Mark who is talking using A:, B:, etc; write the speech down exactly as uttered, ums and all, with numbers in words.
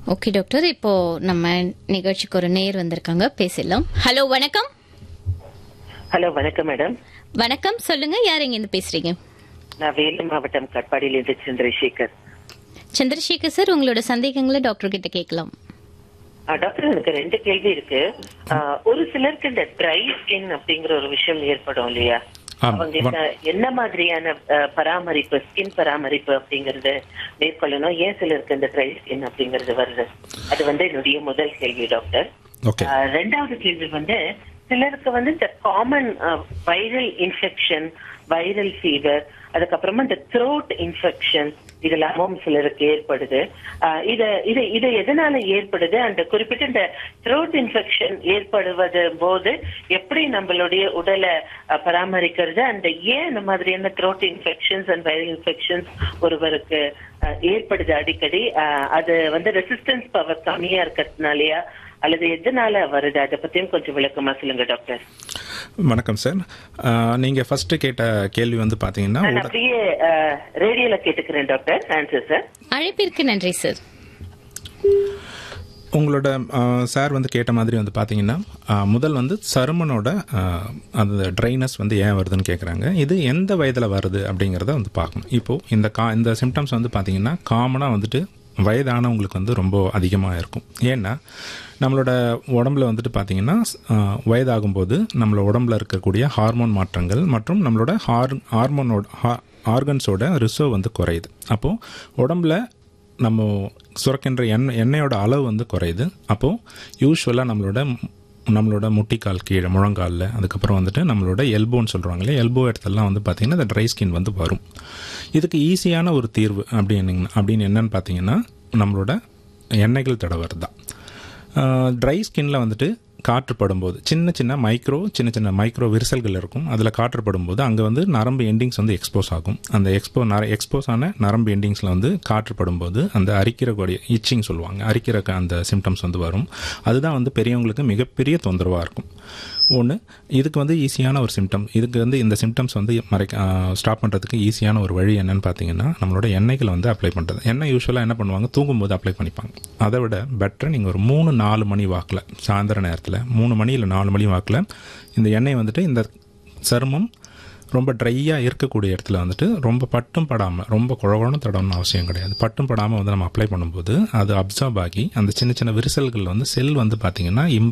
A: Okay doctor, இப்போ நம்ம நிகழ்ச்சிக்கு ஒரு நேர் வந்திருக்காங்க, பேசலாம். ஹலோ, வணக்கம்.
B: ஹலோ, வணக்கம் மேடம்.
A: வணக்கம், சொல்லுங்க, யார் எங்க இருந்து பேசுறீங்க?
B: நான் வேலூர் மாவட்டம் கட்பாடியிலிருந்து சந்திரசேகர்.
A: சந்திரசேகர் சார், உங்களோட சந்தேகங்களை டாக்டர் கிட்ட கேட்கலாம்.
B: ஆ, டாக்டர், எனக்கு ரெண்டு கேள்வி இருக்கு. ஆ, ஒரு சிலருக்கு இந்த ட்ரை ஸ்கின் அப்படிங்கிற ஒரு விஷயம் ஏற்படும் இல்லையா? அவங்க என்ன மாதிரியான பராமரிப்பு, ஸ்கின் பராமரிப்பு அப்படிங்கறது மேற்கொள்ளணும்? ஏன் சிலருக்கு இந்த ட்ரை ஸ்கின் அப்படிங்கறது வருது? அது வந்து என்னுடைய முதல் கேள்வி டாக்டர். ரெண்டாவது கேள்வி வந்து, சிலருக்கு வந்து இந்த common viral infection, viral fever, அதுக்கப்புறமா இந்த த்ரோட் இன்ஃபெக்ஷன் இதெல்லாமும் சிலருக்கு ஏற்படுது. இத இது இது எதனால ஏற்படுது? அந்த குறிப்பிட்ட இந்த த்ரோட் இன்ஃபெக்ஷன் ஏற்படுவது போது எப்படி நம்மளுடைய உடலை பராமரிக்கிறது? அந்த ஏன் இந்த மாதிரியான throat infections and viral infections ஒருவருக்கு ஏற்படுது அடிக்கடி? அது வந்து ரெசிஸ்டன்ஸ் பவர் கம்மியா இருக்கிறதுனாலயா அல்லது எதனால வருது? அதை பத்தியும் கொஞ்சம் விளக்கமா சொல்லுங்க டாக்டர்.
C: வணக்கம் சார். நீங்க ஃபர்ஸ்ட் கேட்ட கேள்வி வந்து பாத்தீங்கன்னா,
B: அப்படியே ரேடியோல கேட்டுக்கிறேன் டாக்டர். Answer sir.
A: அழைப்பிற்கு நன்றி சார்.
C: உங்களோட சார் வந்து கேட்ட மாதிரி வந்து பார்த்தீங்கன்னா, முதல் வந்து சருமனோட அந்த ட்ரைனஸ் வந்து ஏன் வருதுன்னு கேட்குறாங்க. இது எந்த வயதில் வருது அப்படிங்கிறத வந்து பார்க்கணும். இப்போது இந்த கா இந்த சிம்டம்ஸ் வந்து பார்த்தீங்கன்னா காமனாக வந்துட்டு வயதானவங்களுக்கு வந்து ரொம்ப அதிகமாக இருக்கும். ஏன்னா நம்மளோட உடம்புல வந்துட்டு பார்த்திங்கன்னா வயதாகும்போது நம்மளோட உடம்புல இருக்கக்கூடிய ஹார்மோன் மாற்றங்கள் மற்றும் நம்மளோட ஹார் ஹார்மோனோட ஹா ஆர்கன்ஸோட ரிசர்வ் வந்து குறையுது. அப்போது உடம்புல நம்ம சுரக்கின்ற எண்ணெய் எண்ணெயோட அளவு வந்து குறையுது. அப்போது யூஸ்வலாக நம்மளோட நம்மளோட முட்டிக்கால் கீழே முழங்காலில், அதுக்கப்புறம் வந்துட்டு நம்மளோட எல்போன்னு சொல்கிறாங்களே, எல்போ இடத்துலலாம் வந்து பார்த்திங்கன்னா இந்த ட்ரை ஸ்கின் வந்து வரும். இதுக்கு ஈஸியான ஒரு தீர்வு அப்படின்னு அப்படின்னு என்னன்னு பார்த்தீங்கன்னா நம்மளோட எண்ணெய்கள் தடவுறது தான். ட்ரை ஸ்கின்ல வந்துட்டு காற்று படும்போது சின்ன சின்ன மைக்ரோ சின்ன சின்ன மைக்ரோ விரிசல்கள் இருக்கும். அதில் காற்று படும்போது அங்கே வந்து நரம்பு எண்டிங்ஸ் வந்து எக்ஸ்போஸ் ஆகும். அந்த எக்ஸ்போ நர எக்ஸ்போஸ் ஆன நரம்பு எண்டிங்ஸில் வந்து காற்று படும்போது அந்த அரிக்கிறக்கூடிய இச்சிங் சொல்லுவாங்க, அரிக்கிற அந்த சிம்டம்ஸ் வந்து வரும். அதுதான் வந்து பெரியவங்களுக்கு மிகப்பெரிய தொந்தரவாக இருக்கும். ஒன்று, இதுக்கு வந்து ஈஸியான ஒரு சிம்டம், இதுக்கு வந்து இந்த சிம்டம்ஸ் வந்து மறைக்க ஸ்டாப் பண்ணுறதுக்கு ஈஸியான ஒரு வழி என்னன்னு பார்த்தீங்கன்னா நம்மளோட எண்ணெய்களை வந்து அப்ளை பண்ணுறது. எண்ணெய் யூஸ்வலாக என்ன பண்ணுவாங்க, தூங்கும்போது அப்ளை பண்ணிப்பாங்க. அதை விட பெட்டர் நீங்கள் ஒரு மூணு நாலு மணி வாக்கில், சாயந்தர நேரத்தில் மூணு மணி இல்லை நாலு மணி வாக்கில் இந்த எண்ணெய் வந்துட்டு இந்த சருமம் ரொம்ப ட்ரையாக இருக்கக்கூடிய இடத்துல வந்துட்டு ரொம்ப பட்டும் படாமல், ரொம்ப குழகுழன்னு தடணும்னு அவசியம் கிடையாது, பட்டும் படாமல் வந்து நம்ம அப்ளை பண்ணும்போது அது அப்சார்ப் ஆகி அந்த சின்ன சின்ன விரிசல்கள் வந்து செல் வந்து பார்த்திங்கன்னா